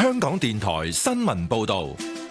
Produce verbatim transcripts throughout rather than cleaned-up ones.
香港電台新聞報道。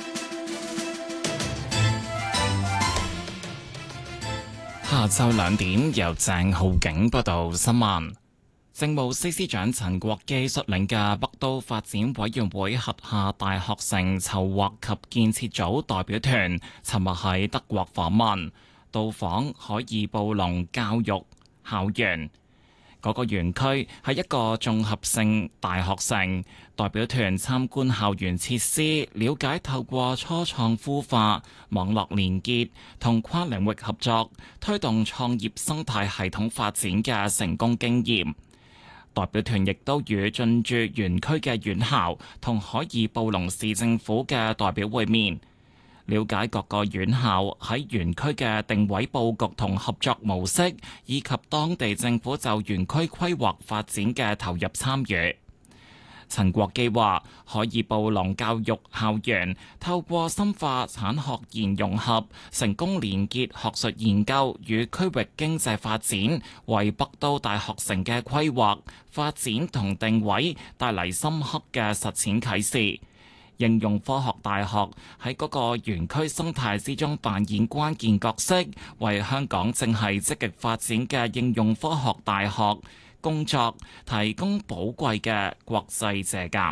下晝兩點，由鄭浩景報道新聞。政務司司長陳國基率領嘅北都發展委員會轄下大學城籌劃及建設組代表團，尋日喺德國訪問，到訪海爾布隆教育校園。嗰個園區係一個綜合性大學城，代表團參觀校園設施，了解透過初創孵化、網絡連結同跨領域合作，推動創業生態系統發展嘅成功經驗。代表團亦都與進駐園區嘅院校同海爾布隆市政府嘅代表會面，了解各個院校喺園區嘅定位佈局同合作模式，以及當地政府就園區規劃發展嘅投入參與。陳國基話，海爾布隆教育校園透過深化產學研融合，成功連結學術研究與區域經濟發展，為北都大學城嘅規劃、發展同定位帶嚟深刻嘅實踐啟示。應用科學大學喺嗰個園區生態之中扮演關鍵角色，為香港正係積極發展嘅應用科學大學工作提供寶貴嘅國際借鑑。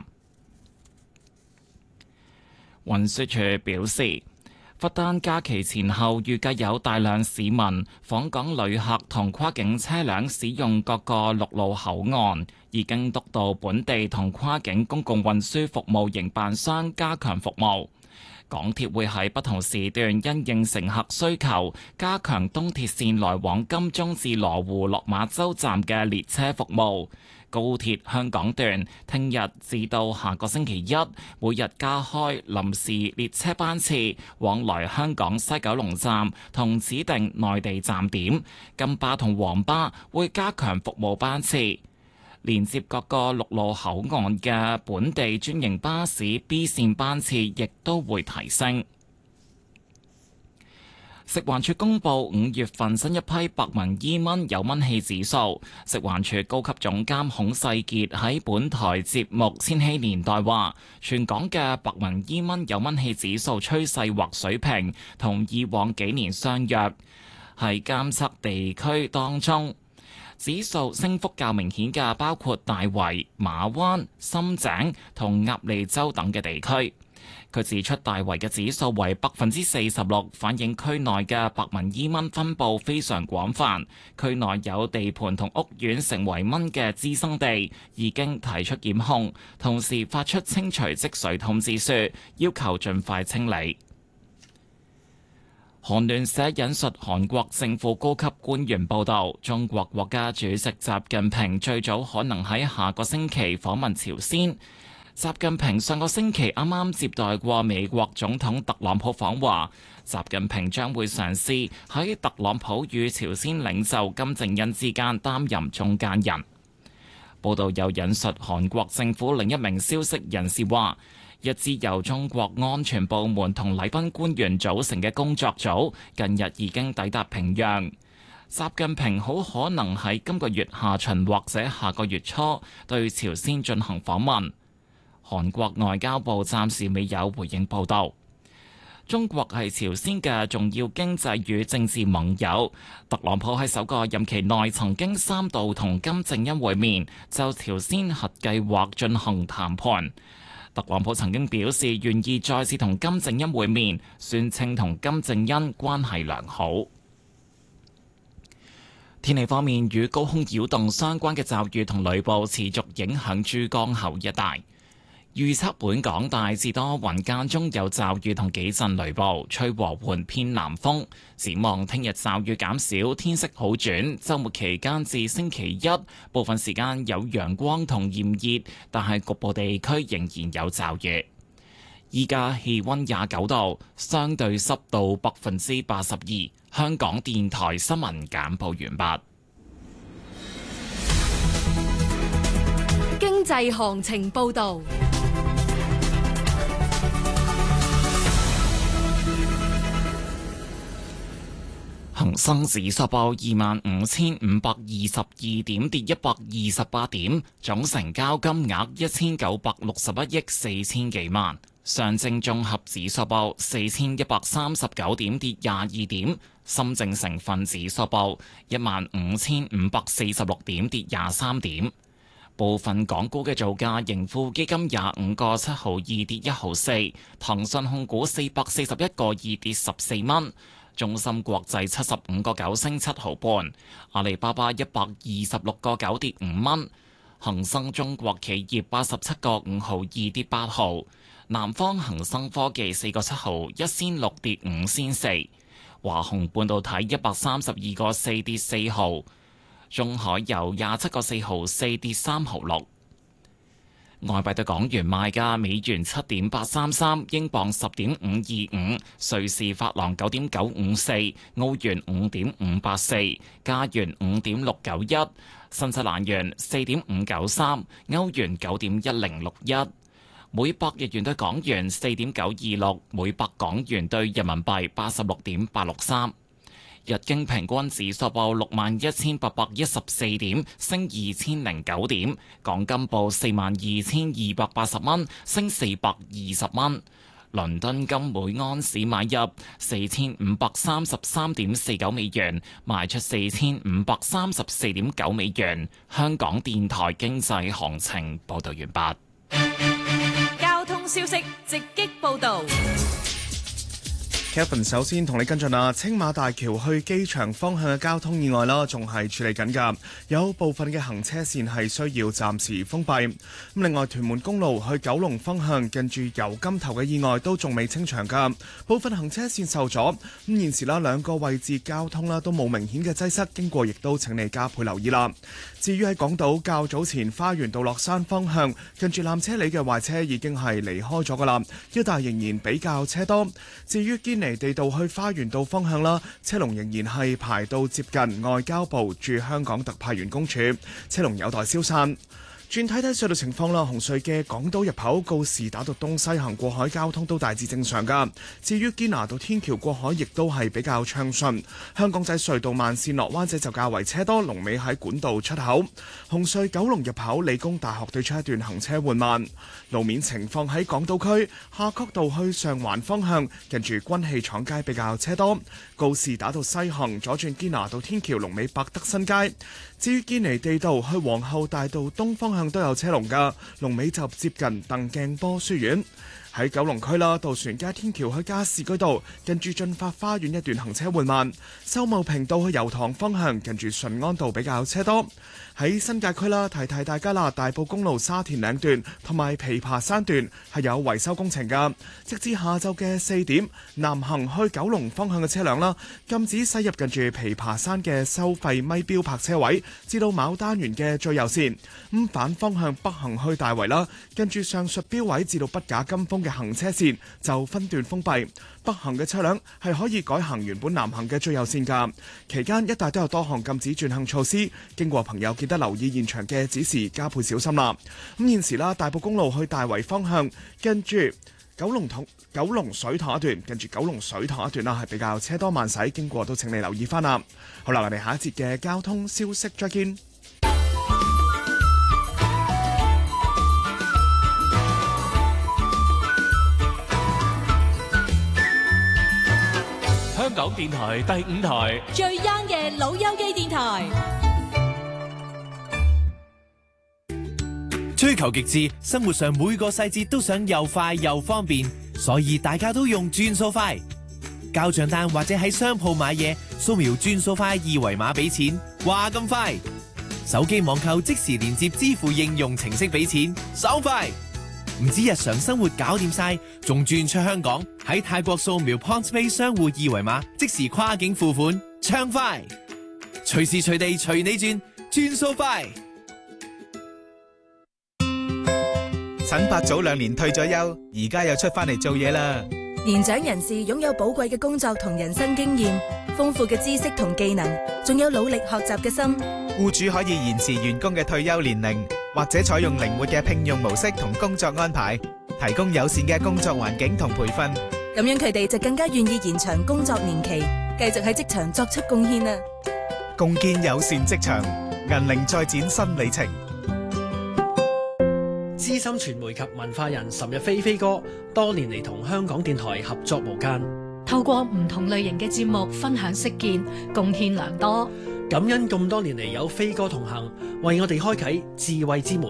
運輸署表示，佛誕假期前後預計有大量市民、訪港旅客同跨境車輛使用各個陸路口岸，已經督導本地同跨境公共運輸服務營辦商加強服務。港鐵會喺不同時段因應乘客需求，加強東鐵線來往金鐘至羅湖落馬洲站嘅列車服務。高鐵香港段聽日至到下個星期一，每日加開臨時列車班次，往來香港西九龍站同指定內地站點。金巴同黃巴會加強服務班次。連接各個陸路口岸嘅本地專營巴士 B 線班次亦都會提升。食環署公布五月份新一批白紋伊蚊有蚊氣指數。食環署高級總監孔世傑喺本台節目《千禧年代》話，全港嘅白紋伊蚊有蚊氣指數趨勢或水平同以往幾年相若，喺監測地區當中，指數升幅較明顯嘅包括大圍、馬灣、深井同鴨脷洲等嘅地區。佢指出，大圍嘅指數為百分之四十六，反映區內嘅白紋伊蚊分佈非常廣泛。區內有地盤同屋苑成為蚊嘅滋生地，已經提出檢控，同時發出清除積水通知書，要求盡快清理。韓聯社引述韓國政府高級官員報道，中國國家主席習近平最早可能喺下個星期訪問朝鮮。習近平上個星期啱啱接待過美國總統特朗普訪華，習近平將會嘗試喺特朗普與朝鮮領袖金正恩之間擔任中間人。報道又引述韓國政府另一名消息人士話，一支由中國安全部門同禮賓官員組成嘅工作組近日已經抵達平壤。習近平好可能喺今個月下旬或者下個月初對朝鮮進行訪問。韓國外交部暫時未有回應報道。中國係朝鮮嘅重要經濟與政治盟友。特朗普喺首個任期內曾經三度同金正恩會面，就朝鮮核計劃進行談判。特朗普曾經表示願意再次同金正恩會面，宣稱同金正恩關係良好。天氣方面，與高空擾動相關嘅驟雨同雷暴持續影響珠江口一帶。預測本港大致多雲，間中有驟雨同幾陣雷暴，吹和緩偏南風。展望聽日驟雨減少，天色好轉。週末期間至星期一，部分時間有陽光同炎熱，但係局部地區仍然有驟雨。依家氣溫廿九度，相對濕度百分之八十二。香港電台新聞簡報完畢。 經濟行情報導。 恒生指數報二萬五千五百二十二點，跌一百二十八點，總成交金額一千九百六十一億四千幾萬。上證綜合指數報四千一百三十九點，跌廿二點。深證成分指數報一萬五千五百四十六點，跌廿三點。部分港股嘅造價，盈富基金廿五個七毫二跌一毫四，騰訊控股四百四十一個二跌十四蚊。中芯國際七十五個九升七毫半，阿里巴巴一百二十六個九跌五蚊，恒生中國企業八十七個五毫二跌八毫，南方恒生科技四個七毫一仙六跌五仙四，華虹半導體一百三十二個四跌四毫，中海油廿七個四毫四跌三毫六。外幣對港元賣價：美元七點八三三，英鎊十點五二五，瑞士法郎九點九五四，澳元五點五八四，加元五點六九一，新西蘭元四點五九三，歐元九點一零六一，每百日元對港元四點九二六，每百港元對人民幣八十六點八六三。日經平均指數報六萬一千八百一十四點，升二千零九點。港金報四萬二千二百八十蚊，升四百二十蚊。倫敦金每安士買入四千五百三十三點四九美元，賣出四千五百三十四點九美元。香港電台經濟行情報道完畢。 交通消息直擊報道。 Kevin 首先同你跟進啊，青馬大橋去機場方向嘅交通意外啦，仲係處理緊㗎，有部分嘅行車線係需要暫時封閉。咁另外，屯門公路去九龍方向近住油柑頭嘅意外都仲未清場㗎，部分行車線受阻。咁現時啦，兩個位置交通啦都冇明顯嘅擠塞，經過亦都請你加倍留意啦。至於喺港島較早前花園道落山方向近住纜車里嘅壞車已經係離開咗㗎啦，一帶仍然比較車多。至於堅尼地道去花園道方向啦，車龍仍然係排到接近外交部駐香港特派員公署，車龍有待消散。轉睇睇隧道情況啦，紅隧嘅港島入口告士打道東西行過海交通都大致正常㗎。至於堅拿道天橋過海亦都係比較暢順。香港仔隧道慢線落灣仔就較為車多，龍尾喺管道出口。紅隧九龍入口理工大學對出一段行車緩慢。路面情況喺港島區夏慤道去上環方向近住軍器廠街比較車多。告士打道西行左轉堅拿道天橋龍尾百德新街。至於堅尼地道去皇后大道東方向都有車龍㗎，龍尾就接近鄧鏡波書院。喺九龍區啦，渡船街天橋去加士居道近住進發花園一段行車緩慢，秀茂坪道去油塘方向近住順安道比較車多。喺新界區啦，提提大家啦，大埔公路沙田嶺段同埋琵琶山段係有維修工程㗎，直至下晝嘅四點，南行去九龍方向嘅車輛啦，禁止駛入近住琵琶山嘅收費咪標泊車位，至到牡丹園嘅最右線。咁反方向北行去大圍啦，近住上述標位至到筆架金峰嘅行車線就分段封閉，北行嘅車輛係可以改行原本南行嘅最右線㗎。期間一帶都有多項禁止轉向措施，經過朋友記得留意現場嘅指示，加倍小心啦。咁現時啦，大埔公路去大圍方向，跟住九龍塘九龍水塘一段，跟住九龍水塘一段啦，係比較車多慢駛，經過都請你留意翻啦。好啦，我哋下一節嘅交通消息再見。 香港電台第五台最 young 嘅老友記電台， 追求極致，生活上每個細節都想又快又方便，所以大家都用轉數快。交賬單或者喺商鋪買嘢，掃描轉數快二維碼俾錢，話咁快。手機網購即時連接支付應用程式俾錢，爽快。唔止日常生活搞掂晒，仲轉出香港，喺泰國掃描 PointsPay 商戶二維碼，即時跨境付款，暢快。隨時隨地隨你轉，轉數快。 陳伯早兩年退咗休，而家又出翻嚟做嘢啦。 年長人士擁有寶貴嘅工作同人生經驗，豐富嘅知識同技能，仲有努力學習嘅心。 僱主可以延遲員工嘅退休年齡，或者採用靈活嘅聘用模式同工作安排，提供友善嘅工作環境同培訓。 咁樣佢哋就更加願意延長工作年期， 繼續喺職場作出貢獻啊！ 共建友善職場，銀齡再展新里程。 資深傳媒及文化人岑日飛飛哥，多年嚟同香港電台合作無間， 透過唔同類型嘅節目分享識見，貢獻良多。 感恩咁多年嚟有飛哥同行，為我哋開啟智慧之門。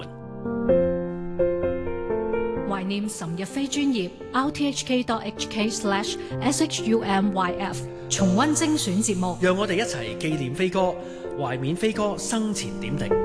懷念岑日飛專頁 r t h k dot h k slash s h u m y f 重溫精選節目， 讓我哋一齊紀念飛哥，懷緬飛哥生前點滴。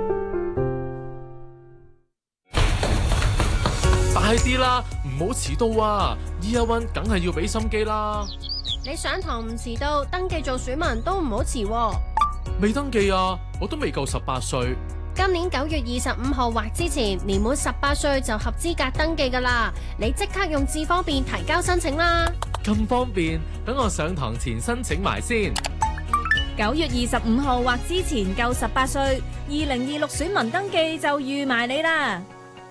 快啲啦，唔好遲到啊 ！Year One 梗係要俾心機啦。 你上堂唔遲到，登記做選民都唔好遲喎。 未登記啊，我都未夠十八歲。 今年九月二十五號或之前，年滿十八歲就合資格登記噶啦。你即刻用智方便提交申請啦。 咁方便，等我上堂前申請埋先。 九月二十五號或之前夠十八歲，二零二六選民登記就預埋你啦。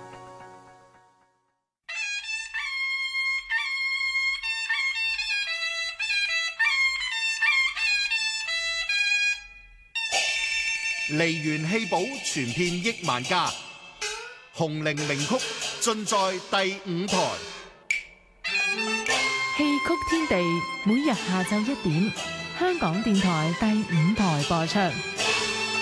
梨園戲寶傳遍億萬家，紅伶名曲盡在第五台。 戲曲天地每日下晝一點，香港電台第五台播出。